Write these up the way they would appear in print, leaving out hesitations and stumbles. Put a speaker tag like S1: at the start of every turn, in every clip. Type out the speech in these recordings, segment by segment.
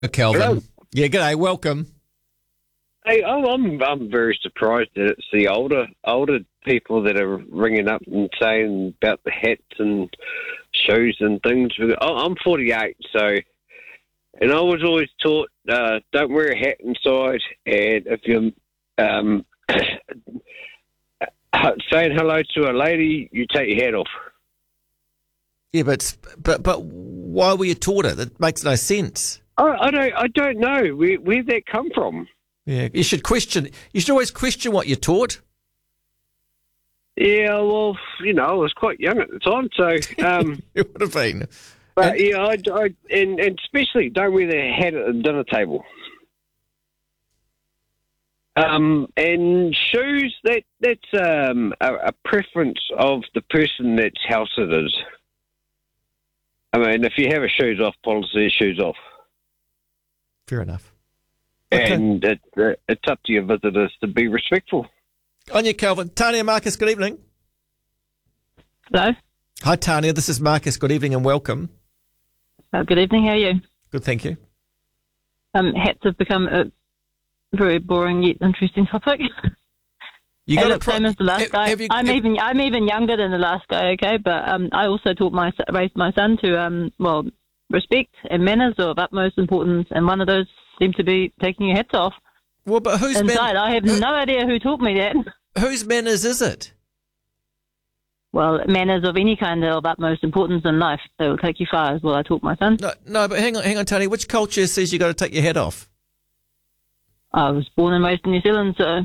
S1: Hello.
S2: Kelvin. Yeah, g'day, welcome.
S1: Hey, I'm very surprised that it's the older people that are ringing up and saying about the hats and shoes and things. I'm 48, so and I was always taught don't wear a hat inside, and if you're saying hello to a lady, you take your hat off.
S2: Yeah, but why were you taught it? That makes no sense.
S1: I don't know where'd that come from.
S2: Yeah, you should question. You should always question what you're taught.
S1: Yeah, well, I was quite young at the time, so
S2: It would have been.
S1: But and especially don't wear the hat at the dinner table. And shoes, that's a preference of the person that's house it is. I mean, if you have a shoes off policy, shoes off.
S2: Fair enough. Okay.
S1: And it's up to your visitors to be respectful.
S2: On you, Kelvin. Tania, Marcus, good evening.
S3: Hello.
S2: Hi, Tania. This is Marcus. Good evening and welcome.
S3: Good evening. How are you?
S2: Good, thank you.
S3: Hats have become a very boring yet interesting topic.
S2: You
S3: hey,
S2: got
S3: look, same as the last guy. I'm even younger than the last guy. Okay, but I also raised my son to respect and manners are of utmost importance, and one of those seemed to be taking your hats off.
S2: Well, but whose
S3: inside? I have no idea who taught me that.
S2: Whose manners is it?
S3: Well, manners of any kind are of utmost importance in life. They will take you far, is what I taught my son.
S2: No, but hang on, Tony. Which culture says you got to take your head off?
S3: I was born and raised in New Zealand, so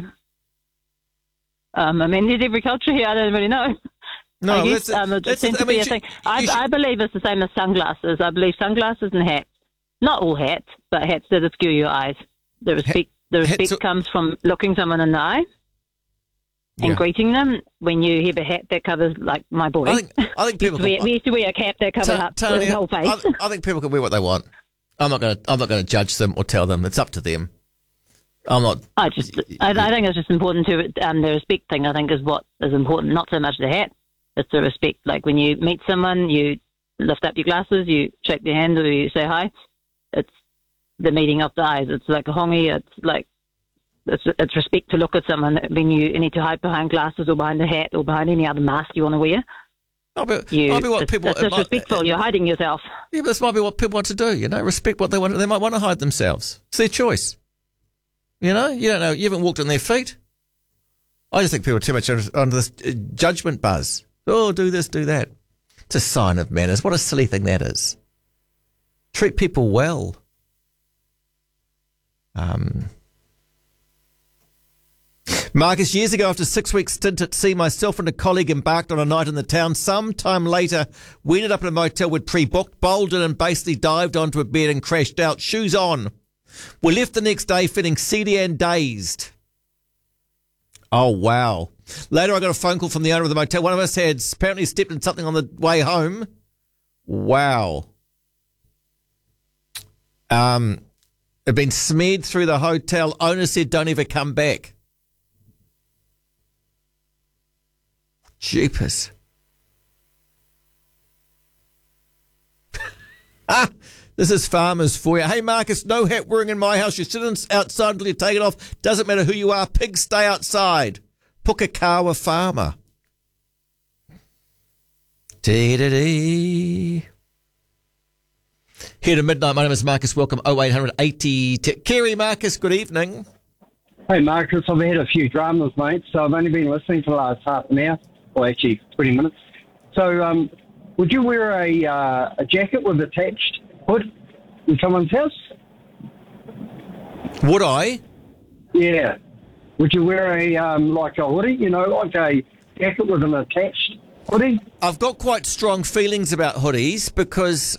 S3: I mean, there's every culture here. I don't really know.
S2: No,
S3: I guess it seems to be a thing. I believe it's the same as sunglasses. I believe sunglasses and hats, not all hats, but hats that obscure your eyes. The respect comes from looking someone in the eye and greeting them. When you have a hat that covers, like my boy,
S2: I think people
S3: we used to wear a cap that covered up his whole face.
S2: I think people can wear what they want. I'm not going to judge them or tell them. It's up to them. I'm not.
S3: I think it's just important to the respect thing. I think is what is important, not so much the hat. It's the respect. Like when you meet someone, you lift up your glasses, you shake their hand, or you say hi. It's the meeting of the eyes. It's like a hongi. It's like it's respect to look at someone. When you need to hide behind glasses or behind a hat or behind any other mask you want to wear.
S2: Might be what people.
S3: It's disrespectful. You're hiding yourself.
S2: Yeah, but this might be what people want to do. Respect what they want. They might want to hide themselves. It's their choice. You don't know. You haven't walked on their feet. I just think people are too much under this judgment buzz. Oh, do this, do that. It's a sign of manners. What a silly thing that is. Treat people well. Marcus, years ago, after a 6-week stint at sea, myself and a colleague embarked on a night in the town. Sometime later, we ended up in a motel we'd pre-booked, bowled in and basically dived onto a bed and crashed out, shoes on. We left the next day feeling seedy and dazed. Oh, wow. Later, I got a phone call from the owner of the motel. One of us had apparently stepped in something on the way home. Wow. Had been smeared through the hotel. Owner said, don't ever come back. Jeepers. This is farmers for you. Hey, Marcus, no hat wearing in my house. You sit outside until you take it off. Doesn't matter who you are. Pigs stay outside. Pukakawa farmer. Dee-da-dee. Here to midnight. My name is Marcus. Welcome. 0800 80. Kerry, Marcus, good evening.
S4: Hey, Marcus. I've had a few dramas, mate, so I've only been listening for the last half an hour, or actually 20 minutes. So, would you wear a jacket with attached hood in someone's house?
S2: Would I?
S4: Yeah. Would you wear a like a hoodie, like a jacket with an attached hoodie?
S2: I've got quite strong feelings about hoodies because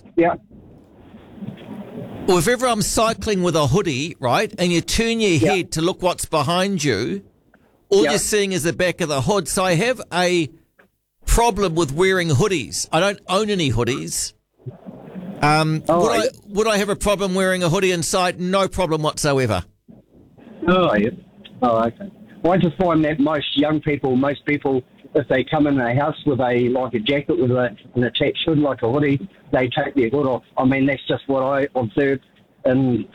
S2: if ever I'm cycling with a hoodie, right, and you turn your head to look what's behind you, all you're seeing is the back of the hood. So I have a problem with wearing hoodies. I don't own any hoodies. Would I have a problem wearing a hoodie inside? No problem whatsoever.
S4: Oh, yeah. Oh, okay. Well, I just find that most people, if they come in a house with a jacket with an attached hood like a hoodie, they take their hood off. I mean, that's just what I observed in